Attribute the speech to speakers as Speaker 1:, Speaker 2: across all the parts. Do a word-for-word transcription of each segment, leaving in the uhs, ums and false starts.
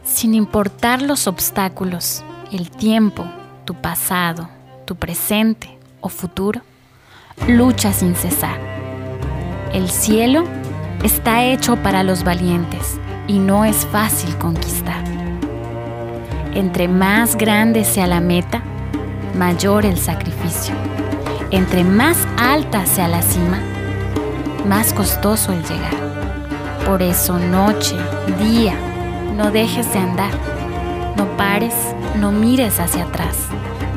Speaker 1: Sin importar los obstáculos, el tiempo, tu pasado, tu presente o futuro, lucha sin cesar. El cielo está hecho para los valientes y no es fácil conquistar. Entre más grande sea la meta, mayor el sacrificio. Entre más alta sea la cima, más costoso el llegar. Por eso, noche, día, no dejes de andar. No pares, no mires hacia atrás.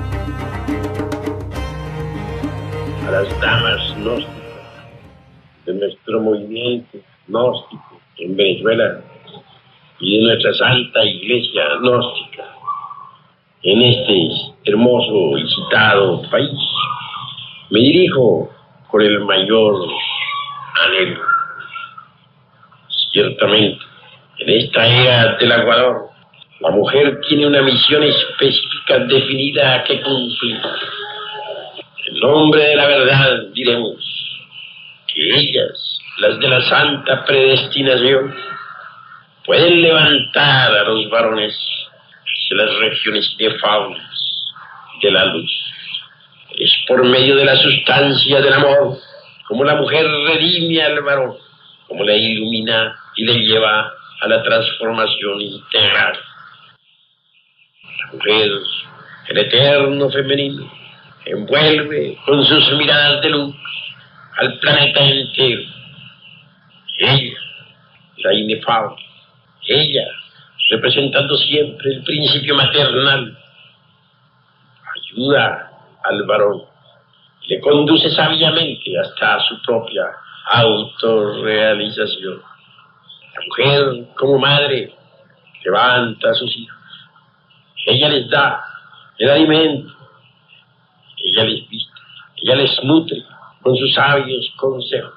Speaker 2: A las damas gnósticas de nuestro movimiento gnóstico en Venezuela y de nuestra Santa Iglesia gnóstica en este hermoso y citado país, me dirijo con el mayor anhelo. Ciertamente, en esta era del Aguador, la mujer tiene una misión específica definida que cumplir. En nombre de la verdad diremos que ellas, las de la santa predestinación, pueden levantar a los varones hacia las regiones inefables de la luz. Es por medio de la sustancia del amor como la mujer redime al varón, como le ilumina y le lleva a la transformación integral. La mujer, el eterno femenino, envuelve con sus miradas de luz al planeta entero. Ella, la inefable, ella, representando siempre el principio maternal, ayuda al varón, le conduce sabiamente hasta su propia autorrealización. La mujer, como madre, levanta a sus hijos. Ella les da el alimento, ella les viste, ella les nutre con sus sabios consejos.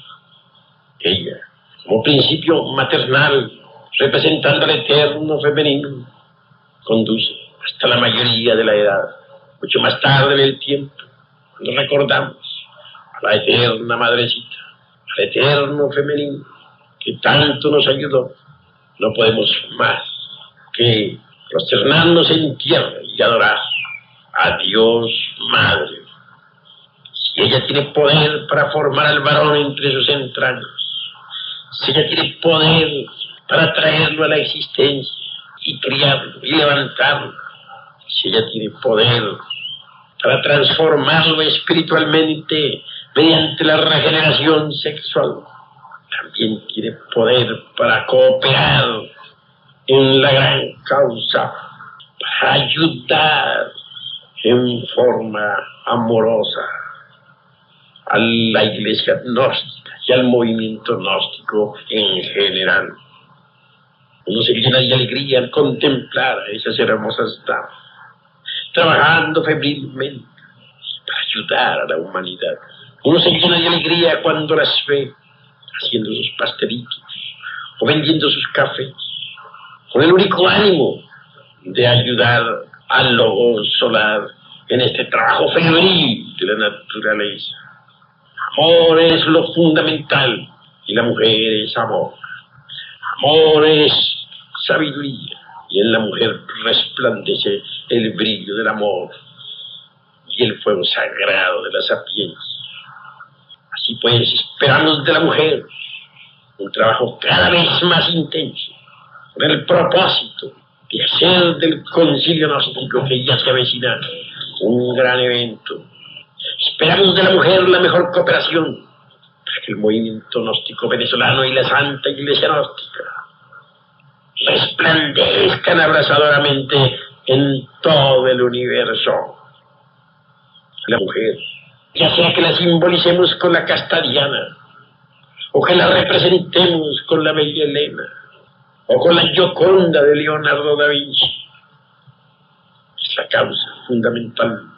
Speaker 2: Ella, como principio maternal, representando al eterno femenino, conduce hasta la mayoría de la edad. Mucho más tarde en el tiempo, cuando recordamos a la eterna madrecita, al eterno femenino, que tanto nos ayudó, no podemos más que prosternarnos en tierra y adorar a Dios Madre. Si ella tiene poder para formar al varón entre sus entrañas, si ella tiene poder para traerlo a la existencia y criarlo y levantarlo, si ella tiene poder para transformarlo espiritualmente mediante la regeneración sexual, también tiene poder para cooperar en la gran causa, para ayudar en forma amorosa a la iglesia gnóstica y al movimiento gnóstico en general. Uno se llena de alegría al contemplar a esas hermosas damas, trabajando febrilmente para ayudar a la humanidad. Uno se llena de alegría cuando las ve haciendo sus pastelitos o vendiendo sus cafés, con el único ánimo de ayudar al lobo solar en este trabajo febril de la naturaleza. Amor es lo fundamental y la mujer es amor. Amor es sabiduría y en la mujer resplandece el brillo del amor y el fuego sagrado de la sapiencia. Así pues, esperamos de la mujer un trabajo cada vez más intenso, con el propósito de hacer del concilio gnóstico que ya se avecina un gran evento. Esperamos de la mujer la mejor cooperación para que el movimiento gnóstico venezolano y la Santa Iglesia gnóstica resplandezcan abrasadoramente en todo el universo. La mujer, ya sea que la simbolicemos con la casta Diana, o que la representemos con la bella Elena, o con la Gioconda de Leonardo da Vinci, es la causa fundamental